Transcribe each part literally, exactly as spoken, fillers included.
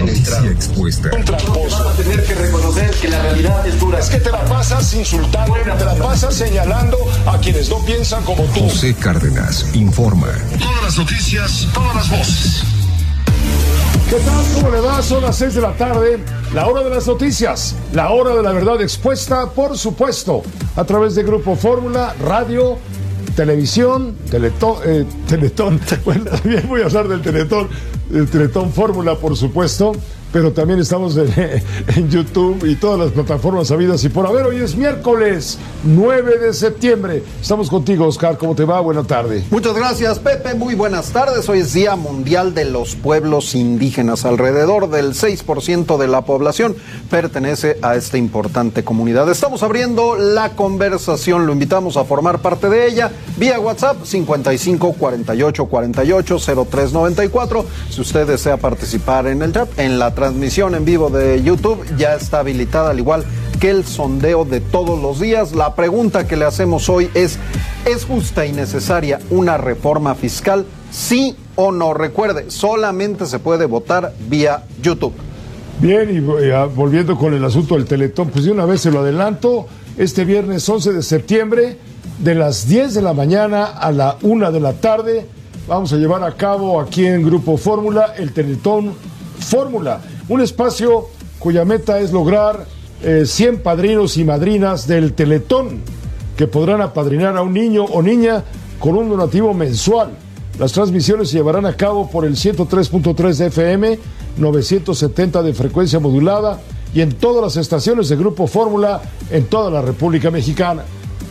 Noticia expuesta. Un tramposo. Van a tener que reconocer que la realidad es dura. Es que te la pasas insultando, te la pasas señalando a quienes no piensan como tú. José Cárdenas informa. Todas las noticias, todas las voces. ¿Qué tal? ¿Cómo le va? Son las seis de la tarde, la hora de las noticias, la hora de la verdad expuesta, por supuesto, a través de Grupo Fórmula, radio, televisión, teletón, eh, teletón, bueno, también voy a hablar del teletón, el teletón Fórmula, por supuesto, pero también estamos en, en YouTube y todas las plataformas habidas y por haber. Hoy es miércoles nueve de septiembre. Estamos contigo, Oscar. ¿Cómo te va? Buena tarde. Muchas gracias, Pepe. Muy buenas tardes. Hoy es Día Mundial de los Pueblos Indígenas. Alrededor del seis por ciento de la población pertenece a esta importante comunidad. Estamos abriendo la conversación. Lo invitamos a formar parte de ella vía WhatsApp cincuenta y cinco, cuarenta y ocho, cuarenta y ocho, cero tres noventa y cuatro. Si usted desea participar en el chat, en la transmisión en vivo de YouTube ya está habilitada, al igual que el sondeo de todos los días. La pregunta que le hacemos hoy es: ¿es justa y necesaria una reforma fiscal? ¿Sí o no? Recuerde, solamente se puede votar vía YouTube. Bien, y uh, volviendo con el asunto del Teletón, pues de una vez se lo adelanto, este viernes once de septiembre, de las diez de la mañana a la una de la tarde, vamos a llevar a cabo aquí en Grupo Fórmula el Teletón Fórmula, un espacio cuya meta es lograr eh, cien padrinos y madrinas del Teletón, que podrán apadrinar a un niño o niña con un donativo mensual. Las transmisiones se llevarán a cabo por el ciento tres punto tres de F M, novecientos setenta de frecuencia modulada y en todas las estaciones de Grupo Fórmula en toda la República Mexicana.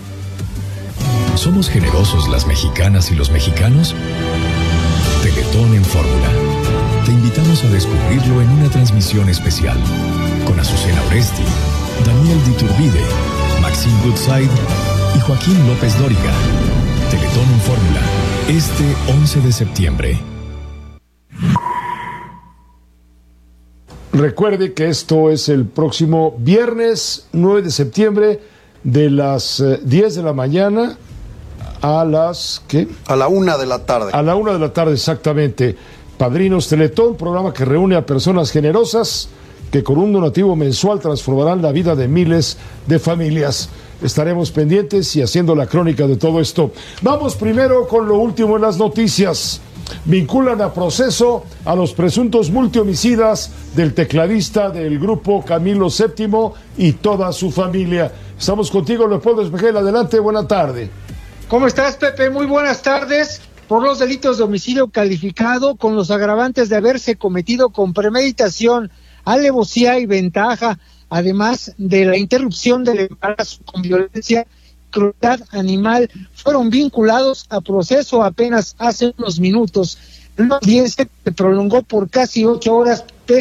¿Somos generosos las mexicanas y los mexicanos? Teletón en Fórmula. Te invitamos a descubrirlo en una transmisión especial con Azucena Oresti, Daniel Diturbide, Maxine Goodside y Joaquín López Dóriga. Teletón en Fórmula, este once de septiembre. Recuerde que esto es el próximo viernes nueve de septiembre de las diez de la mañana a las... ¿qué? A la una de la tarde. A la una de la tarde, exactamente. Padrinos Teletón, programa que reúne a personas generosas que con un donativo mensual transformarán la vida de miles de familias. Estaremos pendientes y haciendo la crónica de todo esto. Vamos primero con lo último en las noticias. Vinculan a proceso a los presuntos multihomicidas del tecladista del grupo Camilo séptimo y toda su familia. Estamos contigo, Leopoldo Espejel. Adelante, buena tarde. ¿Cómo estás, Pepe? Muy buenas tardes. Por los delitos de homicidio calificado con los agravantes de haberse cometido con premeditación, alevosía y ventaja, además de la interrupción del embarazo con violencia, crueldad animal, fueron vinculados a proceso apenas hace unos minutos. Una audiencia que prolongó por casi ocho horas.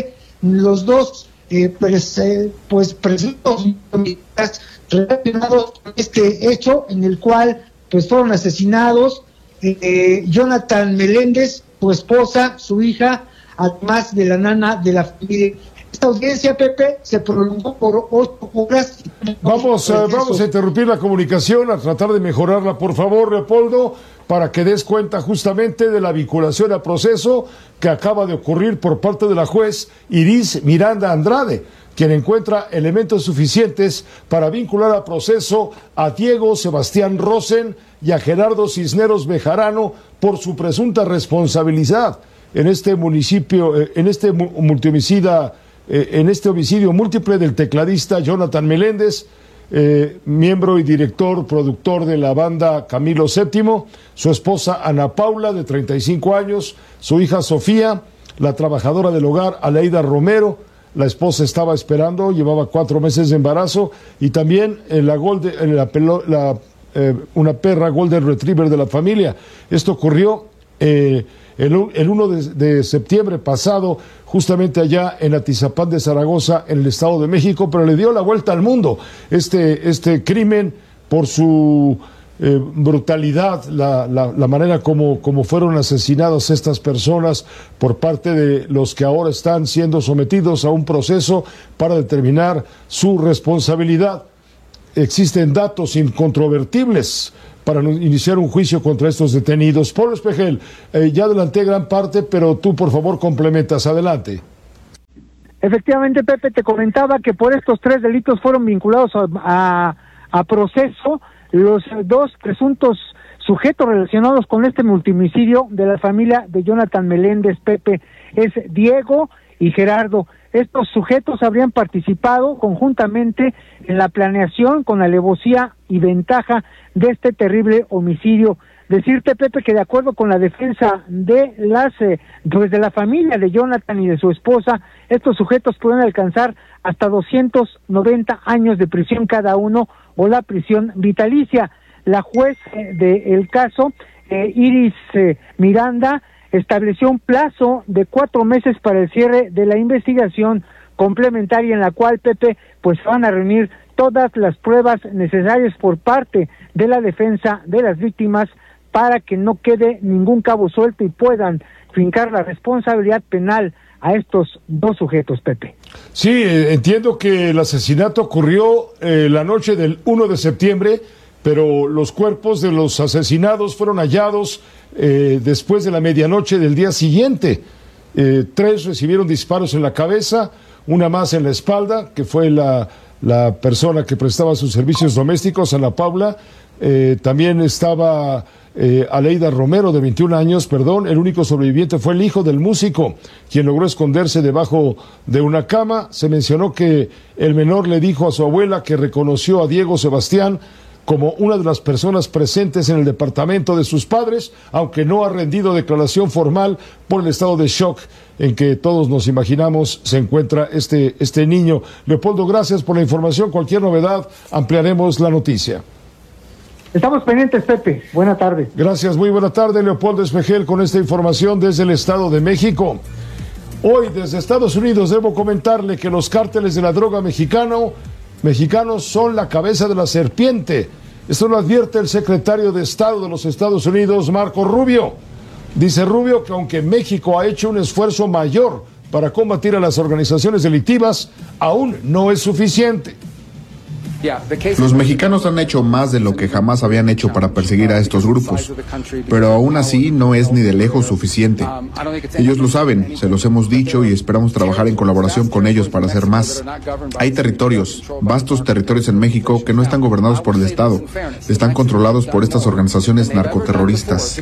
Los dos eh, pues, eh, pues presuntos homicidas relacionados con este hecho, en el cual pues fueron asesinados Eh, Jonathan Meléndez, su esposa, su hija, además de la nana de la familia. Esta audiencia, Pepe, se prolongó por ocho horas. Vamos, eh, vamos a interrumpir la comunicación, a tratar de mejorarla, por favor, Leopoldo, para que des cuenta justamente de la vinculación a proceso que acaba de ocurrir por parte de la juez Iris Miranda Andrade, quien encuentra elementos suficientes para vincular a proceso a Diego Sebastián Rosen y a Gerardo Cisneros Bejarano por su presunta responsabilidad en este municipio, en este multihomicida, en este homicidio múltiple del tecladista Jonathan Meléndez, eh, miembro y director, productor de la banda Camilo séptimo, su esposa Ana Paula, de treinta y cinco años, su hija Sofía, la trabajadora del hogar Aleida Romero. La esposa estaba esperando, llevaba cuatro meses de embarazo, y también en la golde, en la, la, eh, una perra Golden Retriever de la familia. Esto ocurrió eh, el, el uno de, de septiembre pasado, justamente allá en Atizapán de Zaragoza, en el Estado de México, pero le dio la vuelta al mundo este, este crimen por su eh, brutalidad, la, la, la manera como, como fueron asesinadas estas personas por parte de los que ahora están siendo sometidos a un proceso para determinar su responsabilidad. Existen datos incontrovertibles para iniciar un juicio contra estos detenidos. Pablo Espejel, eh, ya adelanté gran parte, pero tú por favor complementas. Adelante. Efectivamente, Pepe, te comentaba que por estos tres delitos fueron vinculados a, a, a proceso los dos presuntos sujetos relacionados con este multimicidio de la familia de Jonathan Meléndez, Pepe. Es Diego y Gerardo. Estos sujetos habrían participado conjuntamente en la planeación con alevosía y ventaja de este terrible homicidio. Decirte, Pepe, que de acuerdo con la defensa de las eh, pues de la familia de Jonathan y de su esposa, estos sujetos pueden alcanzar hasta doscientos noventa años de prisión cada uno o la prisión vitalicia. La juez eh, del caso, eh, Iris eh, Miranda, estableció un plazo de cuatro meses para el cierre de la investigación complementaria en la cual, Pepe, pues van a reunir todas las pruebas necesarias por parte de la defensa de las víctimas para que no quede ningún cabo suelto y puedan fincar la responsabilidad penal a estos dos sujetos, Pepe. Sí, eh, entiendo que el asesinato ocurrió eh, la noche del primero de septiembre, pero los cuerpos de los asesinados fueron hallados eh, después de la medianoche del día siguiente. Eh, tres recibieron disparos en la cabeza, una más en la espalda, que fue la, la persona que prestaba sus servicios domésticos, Ana Paula. Eh, también estaba eh, Aleida Romero, de veintiún años, perdón. El único sobreviviente fue el hijo del músico, quien logró esconderse debajo de una cama. Se mencionó que el menor le dijo a su abuela que reconoció a Diego Sebastián como una de las personas presentes en el departamento de sus padres, aunque no ha rendido declaración formal por el estado de shock en que todos nos imaginamos se encuentra este, este niño. Leopoldo, gracias por la información. Cualquier novedad, ampliaremos la noticia. Estamos pendientes, Pepe. Buena tarde. Gracias, muy buena tarde, Leopoldo Espejel, con esta información desde el Estado de México. Hoy, desde Estados Unidos, debo comentarle que los cárteles de la droga mexicano mexicanos son la cabeza de la serpiente. Esto lo advierte el secretario de Estado de los Estados Unidos, Marco Rubio. Dice Rubio que aunque México ha hecho un esfuerzo mayor para combatir a las organizaciones delictivas, aún no es suficiente. Los mexicanos han hecho más de lo que jamás habían hecho para perseguir a estos grupos, pero aún así no es ni de lejos suficiente. Ellos lo saben, se los hemos dicho y esperamos trabajar en colaboración con ellos para hacer más. Hay territorios, vastos territorios en México que no están gobernados por el Estado, están controlados por estas organizaciones narcoterroristas.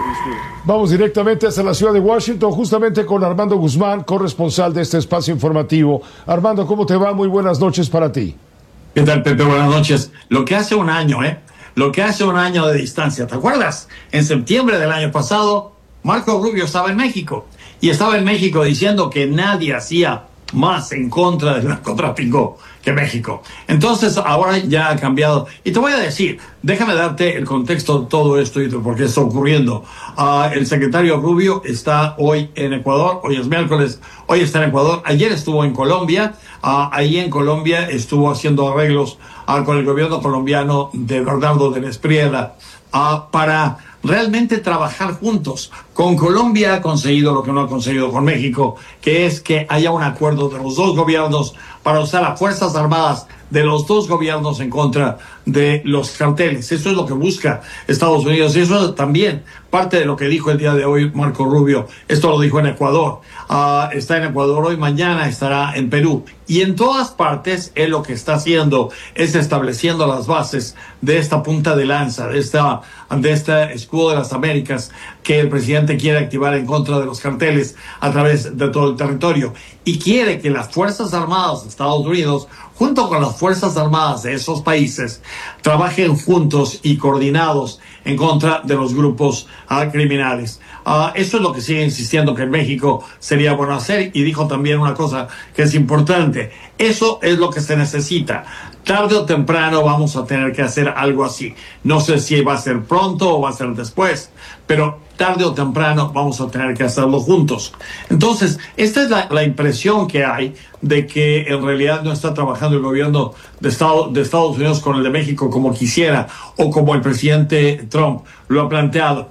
Vamos directamente hasta la ciudad de Washington, justamente con Armando Guzmán, corresponsal de este espacio informativo. Armando, ¿cómo te va? Muy buenas noches para ti. ¿Qué tal, Pepe? Buenas noches. Lo que hace un año, ¿eh? Lo que hace un año de distancia. ¿Te acuerdas? En septiembre del año pasado, Marco Rubio estaba en México. Y estaba en México diciendo que nadie hacía más en contra del narcotráfico que México. Entonces, ahora ya ha cambiado. Y te voy a decir, déjame darte el contexto de todo esto y de por qué está ocurriendo. Uh, el secretario Rubio está hoy en Ecuador, hoy es miércoles, hoy está en Ecuador, ayer estuvo en Colombia, uh, ahí en Colombia estuvo haciendo arreglos uh, con el gobierno colombiano de Bernardo de la Espriella uh, para realmente trabajar juntos. Con Colombia ha conseguido lo que no ha conseguido con México, que es que haya un acuerdo de los dos gobiernos para usar las Fuerzas Armadas de los dos gobiernos en contra de los carteles. Eso es lo que busca Estados Unidos y eso es también parte de lo que dijo el día de hoy Marco Rubio. Esto lo dijo en Ecuador. Uh, está en Ecuador hoy, mañana estará en Perú. Y en todas partes él lo que está haciendo es estableciendo las bases de esta punta de lanza, de, esta, de este escudo de las Américas que el presidente quiere activar en contra de los carteles a través de todo el territorio. Y quiere que las Fuerzas Armadas de Estados Unidos, junto con las Fuerzas Armadas de esos países, trabajen juntos y coordinados en contra de los grupos uh, criminales. Uh, eso es lo que sigue insistiendo que en México sería bueno hacer, y dijo también una cosa que es importante. Eso es lo que se necesita. Tarde o temprano vamos a tener que hacer algo así. No sé si va a ser pronto o va a ser después, pero tarde o temprano vamos a tener que hacerlo juntos. Entonces, esta es la, la impresión que hay de que en realidad no está trabajando el gobierno de, Estado, de Estados Unidos con el de México como quisiera o como el presidente Trump lo ha planteado.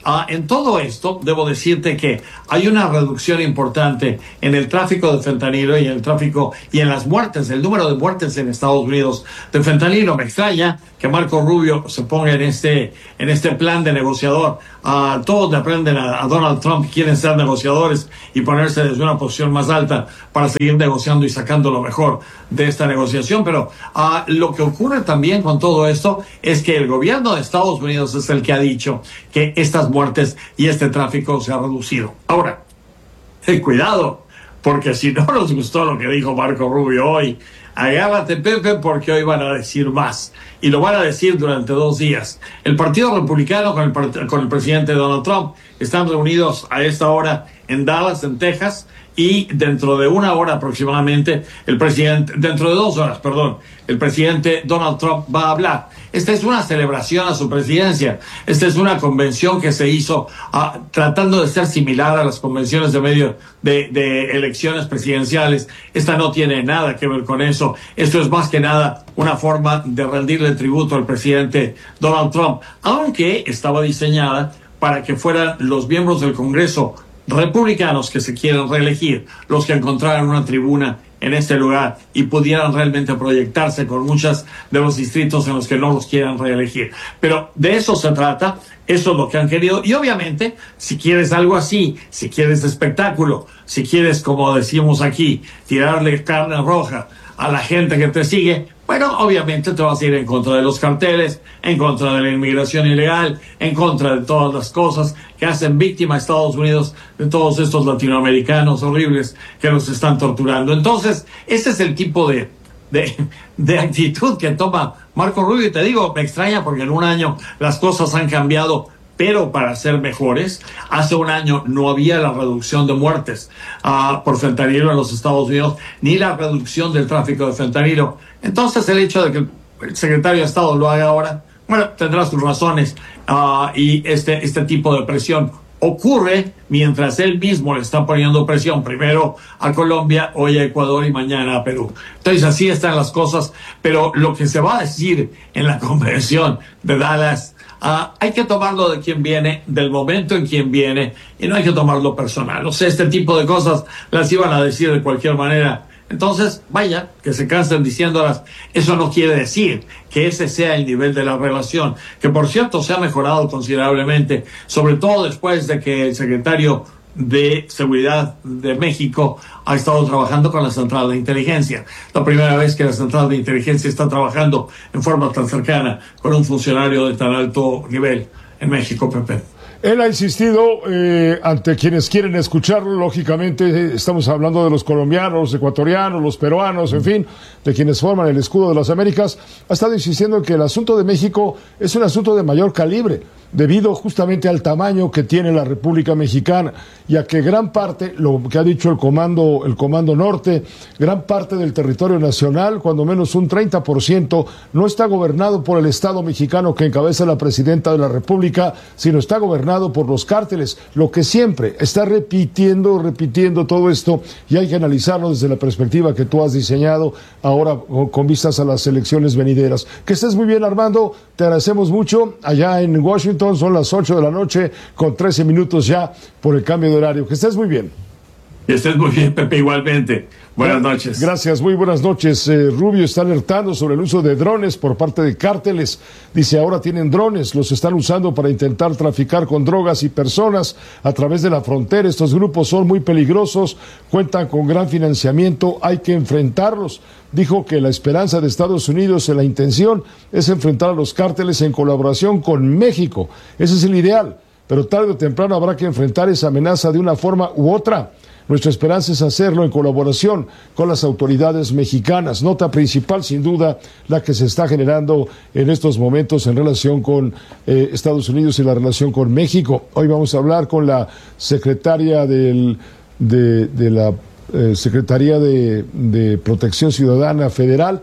Uh, en todo esto, debo decirte que hay una reducción importante en el tráfico de fentanilo y en el tráfico y en las muertes, el número de muertes en Estados Unidos de fentanilo. Me extraña que Marco Rubio se ponga en este, en este plan de negociador. Uh, todos le aprenden a, a Donald Trump, quieren ser negociadores y ponerse desde una posición más alta para seguir negociando y sacando lo mejor de esta negociación. Pero uh, lo que ocurre también con todo esto es que el gobierno de Estados Unidos es el que ha dicho que estas muertes y este tráfico se ha reducido. Ahora, eh, cuidado, porque si no nos gustó lo que dijo Marco Rubio hoy, agárrate, Pepe, porque hoy van a decir más. Y lo van a decir durante dos días. El Partido Republicano con el, con el presidente Donald Trump están reunidos a esta hora en Dallas, en Texas, y dentro de una hora aproximadamente, el presidente, dentro de dos horas, perdón, el presidente Donald Trump va a hablar. Esta es una celebración a su presidencia. Esta es una convención que se hizo uh, tratando de ser similar a las convenciones de medio de, de elecciones presidenciales. Esta no tiene nada que ver con eso. Esto es más que nada una forma de rendirle tributo al presidente Donald Trump, aunque estaba diseñada para que fueran los miembros del Congreso republicanos que se quieren reelegir los que encontraran una tribuna en este lugar y pudieran realmente proyectarse con muchos de los distritos en los que no los quieran reelegir. Pero de eso se trata, eso es lo que han querido. Y obviamente, si quieres algo así, si quieres espectáculo, si quieres, como decimos aquí, tirarle carne roja a la gente que te sigue, bueno, obviamente te vas a ir en contra de los carteles, en contra de la inmigración ilegal, en contra de todas las cosas que hacen víctima a Estados Unidos de todos estos latinoamericanos horribles que nos están torturando. Entonces, ese es el tipo de, de, de actitud que toma Marco Rubio. Y te digo, me extraña porque en un año las cosas han cambiado, pero para ser mejores. Hace un año no había la reducción de muertes uh, por fentanilo en los Estados Unidos, ni la reducción del tráfico de fentanilo. Entonces, el hecho de que el secretario de Estado lo haga ahora, bueno, tendrá sus razones, uh, y este, este tipo de presión ocurre mientras él mismo le está poniendo presión primero a Colombia, hoy a Ecuador y mañana a Perú. Entonces, así están las cosas, pero lo que se va a decir en la convención de Dallas, Uh, hay que tomarlo de quien viene, del momento en quien viene, y no hay que tomarlo personal. O sea, este tipo de cosas las iban a decir de cualquier manera. Entonces, vaya, que se cansen diciéndolas. Eso no quiere decir que ese sea el nivel de la relación, que por cierto se ha mejorado considerablemente, sobre todo después de que el secretario de Seguridad de México ha estado trabajando con la Central de Inteligencia. La primera vez que la Central de Inteligencia está trabajando en forma tan cercana con un funcionario de tan alto nivel en México, Pepe. Él ha insistido eh, ante quienes quieren escucharlo, lógicamente estamos hablando de los colombianos, los ecuatorianos, los peruanos, en fin, de quienes forman el escudo de las Américas. Ha estado insistiendo en que el asunto de México es un asunto de mayor calibre, debido justamente al tamaño que tiene la República Mexicana y a que gran parte, lo que ha dicho el Comando, el Comando Norte, gran parte del territorio nacional, cuando menos un treinta por ciento, no está gobernado por el Estado mexicano que encabeza la Presidenta de la República, sino está gobernado por los cárteles, lo que siempre está repitiendo, repitiendo todo esto, y hay que analizarlo desde la perspectiva que tú has diseñado ahora con vistas a las elecciones venideras. Que estés muy bien, Armando, te agradecemos mucho. Allá en Washington son las ocho de la noche con trece minutos ya por el cambio de horario. Que estés muy bien. Que estés muy bien, Pepe, igualmente. Buenas noches. Gracias, muy buenas noches. Eh, Rubio está alertando sobre el uso de drones por parte de cárteles. Dice, ahora tienen drones, los están usando para intentar traficar con drogas y personas a través de la frontera. Estos grupos son muy peligrosos, cuentan con gran financiamiento, hay que enfrentarlos. Dijo que la esperanza de Estados Unidos, la intención, es enfrentar a los cárteles en colaboración con México. Ese es el ideal, pero tarde o temprano habrá que enfrentar esa amenaza de una forma u otra. Nuestra esperanza es hacerlo en colaboración con las autoridades mexicanas. Nota principal, sin duda, la que se está generando en estos momentos en relación con eh, Estados Unidos y la relación con México. Hoy vamos a hablar con la secretaria del, de, de la eh, Secretaría de, de Protección Ciudadana Federal,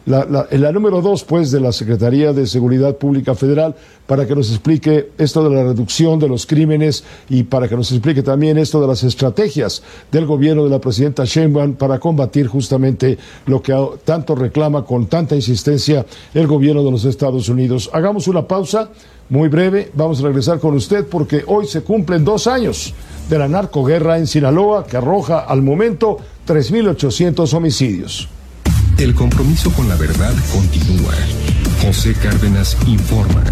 la, la, la número dos, pues, de la Secretaría de Seguridad Pública Federal, para que nos explique esto de la reducción de los crímenes y para que nos explique también esto de las estrategias del gobierno de la presidenta Sheinbaum para combatir justamente lo que tanto reclama con tanta insistencia el gobierno de los Estados Unidos. Hagamos una pausa muy breve, vamos a regresar con usted porque hoy se cumplen dos años de la narcoguerra en Sinaloa que arroja al momento tres mil ochocientos homicidios. El compromiso con la verdad continúa. José Cárdenas informa.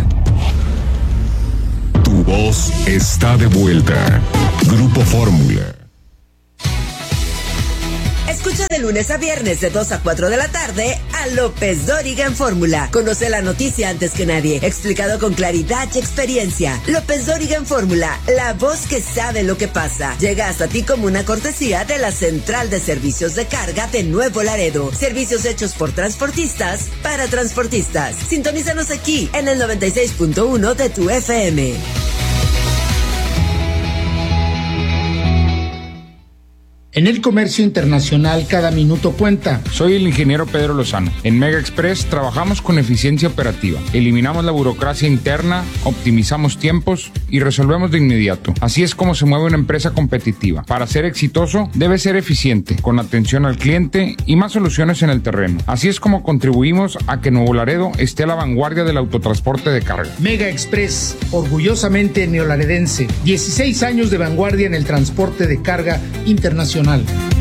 Tu voz está de vuelta. Grupo Fórmula. Escucha de lunes a viernes de dos a cuatro de la tarde a López Dóriga en Fórmula. Conoce la noticia antes que nadie, explicado con claridad y experiencia. López Dóriga en Fórmula, la voz que sabe lo que pasa. Llega hasta ti como una cortesía de la Central de Servicios de Carga de Nuevo Laredo. Servicios hechos por transportistas para transportistas. Sintonízanos aquí en el noventa y seis punto uno de tu F M. En el comercio internacional, cada minuto cuenta. Soy el ingeniero Pedro Lozano. En Mega Express trabajamos con eficiencia operativa. Eliminamos la burocracia interna, optimizamos tiempos y resolvemos de inmediato. Así es como se mueve una empresa competitiva. Para ser exitoso, debe ser eficiente, con atención al cliente y más soluciones en el terreno. Así es como contribuimos a que Nuevo Laredo esté a la vanguardia del autotransporte de carga. Mega Express, orgullosamente neolaredense. dieciséis años de vanguardia en el transporte de carga internacional.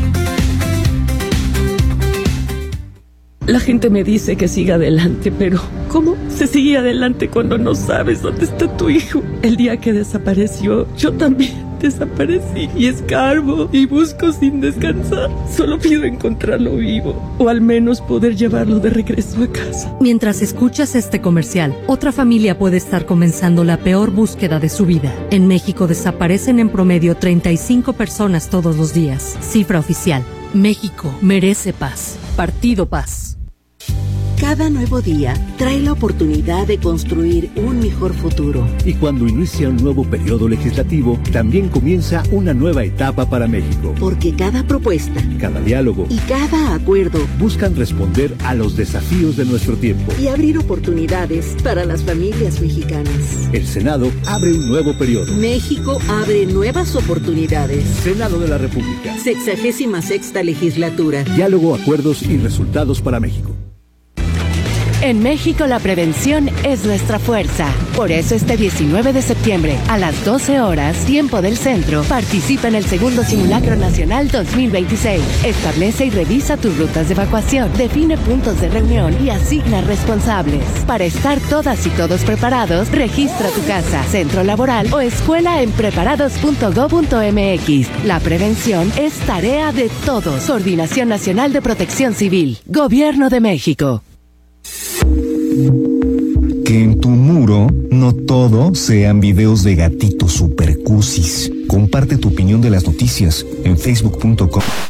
La gente me dice que siga adelante, pero ¿cómo se sigue adelante cuando no sabes dónde está tu hijo? El día que desapareció, yo también desaparecí y escarbo y busco sin descansar. Solo pido encontrarlo vivo o al menos poder llevarlo de regreso a casa. Mientras escuchas este comercial, otra familia puede estar comenzando la peor búsqueda de su vida. En México desaparecen en promedio treinta y cinco personas todos los días. Cifra oficial. México merece paz. Partido Paz. Cada nuevo día trae la oportunidad de construir un mejor futuro. Y cuando inicia un nuevo periodo legislativo, también comienza una nueva etapa para México. Porque cada propuesta, cada diálogo y cada acuerdo buscan responder a los desafíos de nuestro tiempo y abrir oportunidades para las familias mexicanas. El Senado abre un nuevo periodo. México abre nuevas oportunidades. Senado de la República. Sexagésima sexta legislatura. Diálogo, acuerdos y resultados para México. En México la prevención es nuestra fuerza. Por eso este diecinueve de septiembre a las doce horas, tiempo del centro, participa en el segundo Simulacro Nacional dos mil veintiséis. Establece y revisa tus rutas de evacuación, define puntos de reunión y asigna responsables. Para estar todas y todos preparados, registra tu casa, centro laboral o escuela en preparados punto gob punto m x. La prevención es tarea de todos. Coordinación Nacional de Protección Civil. Gobierno de México. Que en tu muro no todo sean videos de gatitos supercusis. Comparte tu opinión de las noticias en facebook punto com.